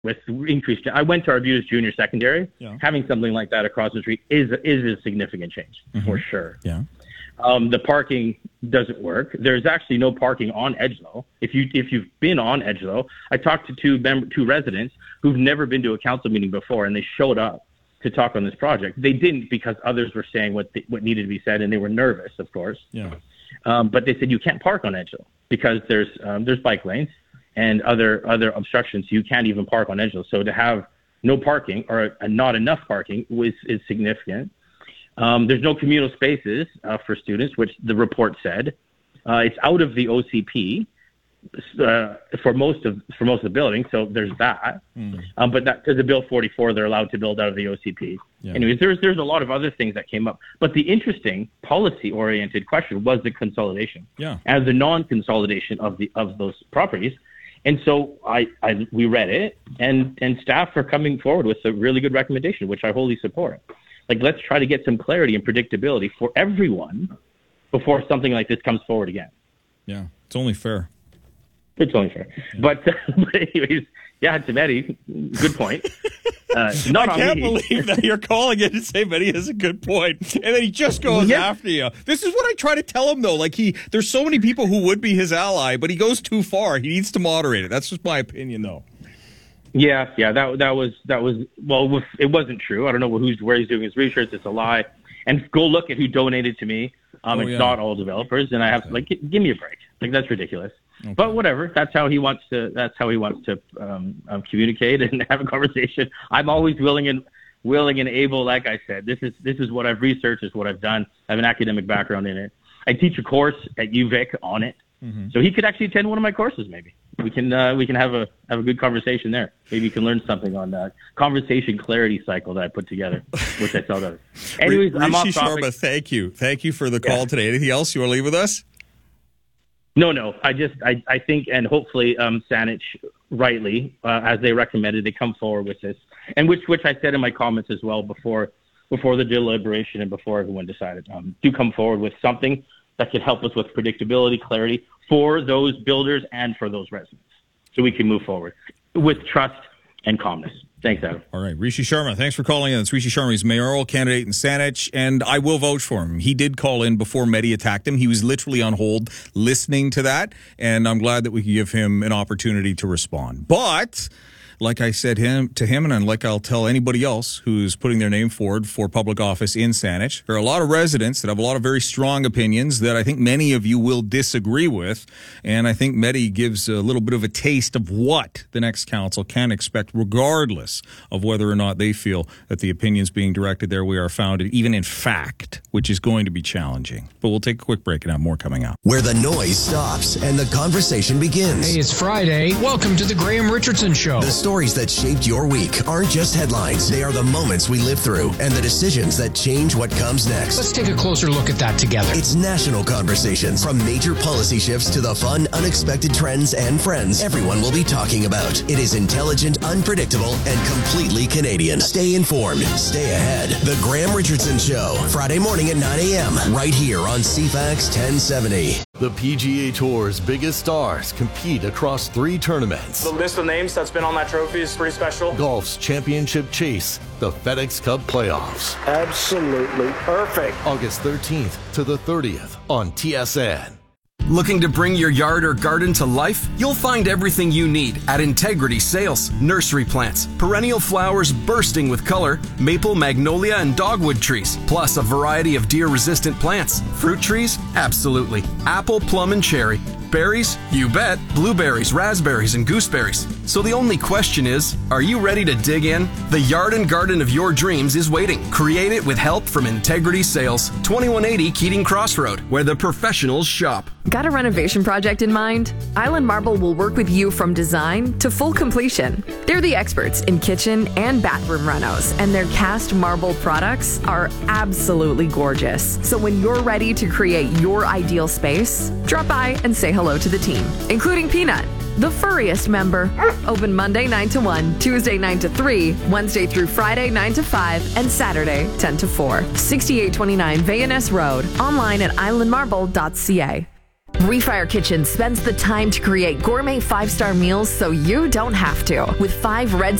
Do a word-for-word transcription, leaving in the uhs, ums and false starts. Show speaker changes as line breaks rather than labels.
with increased. I went to Arbutus Junior Secondary.
Yeah.
Having something like that across the street is is a significant change mm-hmm. for sure.
Yeah.
Um, the parking doesn't work. There's actually no parking on Edgelow. If you if you've been on Edgelow, I talked to two mem- two residents who've never been to a council meeting before, and they showed up to talk on this project. They didn't because others were saying what the, what needed to be said, and they were nervous, of course.
Yeah.
Um, but they said you can't park on Edgelow because there's um, there's bike lanes and other other obstructions. You can't even park on Edgelow. So to have no parking or uh, not enough parking was is significant. Um, there's no communal spaces uh, for students, which the report said. Uh, it's out of the O C P uh, for most of for most of the building, so there's that. Mm. Um, but that because of Bill forty-four, they're allowed to build out of the O C P. Yeah. Anyways, there's there's a lot of other things that came up. But the interesting policy-oriented question was the consolidation,
yeah,
and the non-consolidation of the of those properties. And so I, I we read it, and and staff are coming forward with a really good recommendation, which I wholly support. Like, let's try to get some clarity and predictability for everyone before something like this comes forward again.
Yeah, it's only fair.
It's only fair. Yeah. But, uh, but anyways, yeah, to Betty, good point. Uh, not
I can't
on me.
believe that you're calling it and say Betty has a good point, and then he just goes
yeah.
after you. This is what I try to tell him, though. Like he, there's so many people who would be his ally, but he goes too far. He needs to moderate it. That's just my opinion, though.
Yeah, yeah, that that was that was well, it wasn't true. I don't know who's where he's doing his research. It's a lie. And go look at who donated to me. Um,
oh,
it's
yeah.
not all developers, and I have to like give me a break. Like that's ridiculous. Okay. But whatever. That's how he wants to. That's how he wants to um, um, communicate and have a conversation. I'm always willing and willing and able. Like I said, this is this is what I've researched. This is what I've done. I have an academic background in it. I teach a course at U V I C on it. Mm-hmm. So he could actually attend one of my courses. Maybe we can uh, we can have a have a good conversation there. Maybe you can learn something on that conversation clarity cycle that I put together, which I thought of. Anyways,
Rishi
I'm off
Sharma,
topic.
thank you, thank you for the call yeah. today. Anything else you want to leave with us?
No, no. I just I, I think and hopefully um, Saanich rightly uh, as they recommended, they come forward with this, and which which I said in my comments as well before before the deliberation and before everyone decided. Um, do come forward with something that could help us with predictability, clarity for those builders and for those residents, so we can move forward with trust and calmness. Thanks, Adam.
All right, Rishi Sharma, thanks for calling in. It's Rishi Sharma. He's mayoral candidate in Saanich, and I will vouch for him. He did call in before Mehdi attacked him. He was literally on hold listening to that, and I'm glad that we could give him an opportunity to respond. But like I said him to him, and like I'll tell anybody else who's putting their name forward for public office in Saanich, there are a lot of residents that have a lot of very strong opinions that I think many of you will disagree with, and I think Mehdi gives a little bit of a taste of what the next council can expect, regardless of whether or not they feel that the opinions being directed their way are founded, even in fact, which is going to be challenging. But we'll take a quick break and have more coming up.
Where the noise stops and the conversation begins.
Hey, it's Friday. Welcome to the Graham Richardson Show.
The stories that shaped your week aren't just headlines. They are the moments we live through and the decisions that change what comes next.
Let's take a closer look at that together.
It's national conversations. From major policy shifts to the fun, unexpected trends and friends everyone will be talking about. It is intelligent, unpredictable, and completely Canadian. Stay informed. Stay ahead. The Graham Richardson Show. Friday morning at nine a.m. right here on C FAX ten seventy.
The P G A Tour's biggest stars compete across three tournaments.
The list of names that's been on that trophy is pretty special.
Golf's championship chase, the FedEx Cup playoffs.
Absolutely perfect.
August thirteenth to the thirtieth on T S N.
Looking to bring your yard or garden to life? You'll find everything you need at Integrity Sales. Nursery plants, perennial flowers bursting with color, maple, magnolia, and dogwood trees, plus a variety of deer-resistant plants. Fruit trees? Absolutely. Apple, plum, and cherry. Berries? You bet. Blueberries, raspberries, and gooseberries. So the only question is, are you ready to dig in? The yard and garden of your dreams is waiting. Create it with help from Integrity Sales. twenty-one eighty Keating Crossroad, where the professionals shop.
Got a renovation project in mind? Island Marble will work with you from design to full completion. They're the experts in kitchen and bathroom renos, and their cast marble products are absolutely gorgeous. So when you're ready to create your ideal space, drop by and say hello to the team, including Peanut, the furriest member. Open Monday nine to one, Tuesday nine to three, Wednesday through Friday nine to five, and Saturday ten to four. sixty-eight twenty-nine Vayaness Road. Online at island marble dot c a. Refire Kitchen spends the time to create gourmet five-star meals so you don't have to. With five red